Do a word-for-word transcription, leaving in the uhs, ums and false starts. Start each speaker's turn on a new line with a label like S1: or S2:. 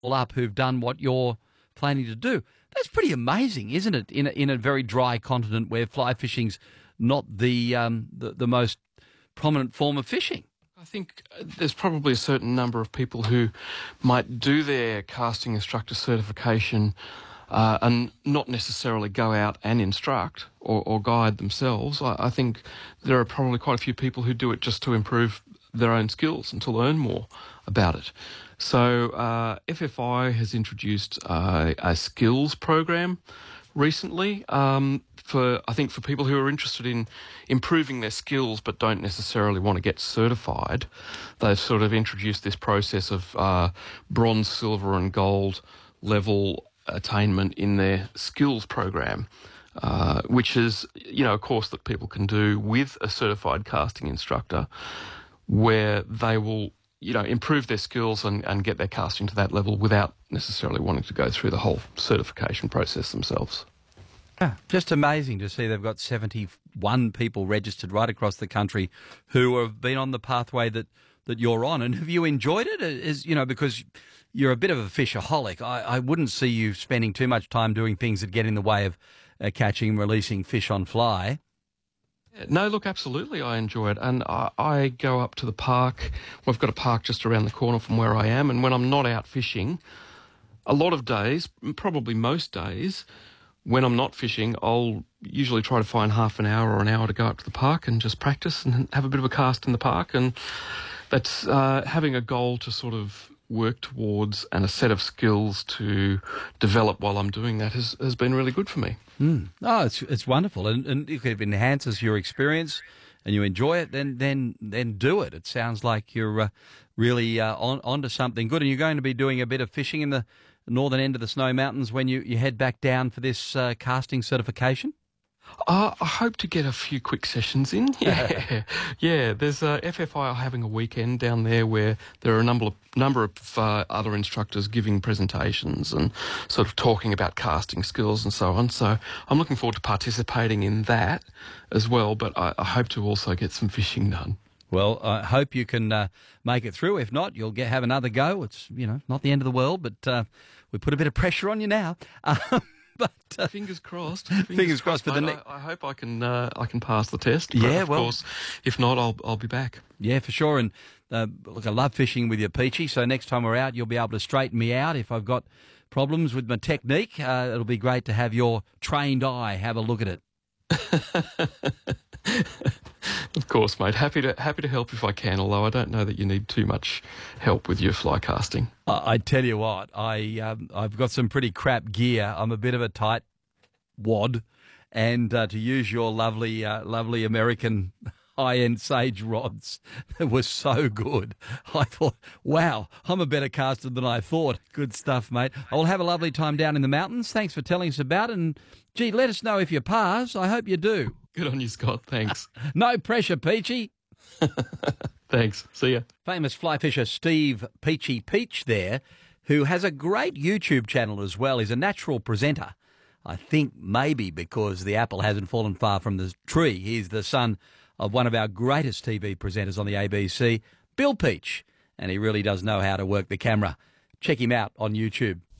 S1: up who've done what you're planning to do. That's pretty amazing, isn't it? In a, in a very dry continent where fly fishing's not the, um, the the most prominent form of fishing.
S2: I think there's probably a certain number of people who might do their casting instructor certification uh, and not necessarily go out and instruct or, or guide themselves. I, I think there are probably quite a few people who do it just to improve their own skills and to learn more about it. So uh, F F I has introduced uh, a skills program recently um, for, I think, for people who are interested in improving their skills but don't necessarily want to get certified. They've sort of introduced this process of uh, bronze, silver and gold level attainment in their skills program, uh, which is, you know, a course that people can do with a certified casting instructor where they will, you know, improve their skills and, and get their casting to that level without necessarily wanting to go through the whole certification process themselves.
S1: Yeah, just amazing to see they've got seventy-one people registered right across the country who have been on the pathway that, that you're on. And have you enjoyed it? Is, you know, because you're a bit of a fishaholic. I, I wouldn't see you spending too much time doing things that get in the way of uh, catching and releasing fish on fly.
S2: No, look, absolutely, I enjoy it. And I, I go up to the park. We've got a park just around the corner from where I am. And when I'm not out fishing, a lot of days, probably most days, when I'm not fishing, I'll usually try to find half an hour or an hour to go up to the park and just practice and have a bit of a cast in the park. And that's uh, having a goal to sort of work towards and a set of skills to develop while I'm doing that has, has been really good for me.
S1: Mm. Oh, it's it's wonderful, and, and if it enhances your experience and you enjoy it, then then then do it. It sounds like you're uh, really uh, on onto something good, and you're going to be doing a bit of fishing in the northern end of the Snow Mountains when you, you head back down for this uh, casting certification.
S2: Uh, I hope to get a few quick sessions in. Yeah, yeah. There's uh, F F I are having a weekend down there where there are a number of number of uh, other instructors giving presentations and sort of talking about casting skills and so on. So I'm looking forward to participating in that as well. But I, I hope to also get some fishing done.
S1: Well, I hope you can uh, make it through. If not, you'll get have another go. It's, you know, not the end of the world, but uh, we put a bit of pressure on you now. Um, But, uh,
S2: fingers crossed. Fingers,
S1: fingers crossed,
S2: crossed
S1: for the
S2: ne- I, I hope I can uh, I can pass the test. But
S1: yeah,
S2: of
S1: well,
S2: course, if not, I'll I'll be back.
S1: Yeah, for sure. And uh, look, I love fishing with you, Peachy. So next time we're out, you'll be able to straighten me out if I've got problems with my technique. Uh, it'll be great to have your trained eye have a look at it.
S2: Of course, mate. Happy to happy to help if I can. Although I don't know that you need too much help with your fly casting.
S1: I, I tell you what, I um, I've got some pretty crap gear. I'm a bit of a tight wad, and uh, to use your lovely, uh, lovely American high-end Sage rods that were so good, I thought, wow, I'm a better caster than I thought. Good stuff, mate. I'll have a lovely time down in the mountains. Thanks for telling us about it, and gee, let us know if you pass. I hope you do.
S2: Good on you, Scott. Thanks.
S1: No pressure, Peachy.
S2: Thanks. See ya.
S1: Famous fly fisher Steve Peachy Peach there, who has a great YouTube channel as well. He's a natural presenter. I think maybe because the apple hasn't fallen far from the tree. He's the son of one of our greatest T V presenters on the A B C, Bill Peach, and he really does know how to work the camera. Check him out on YouTube.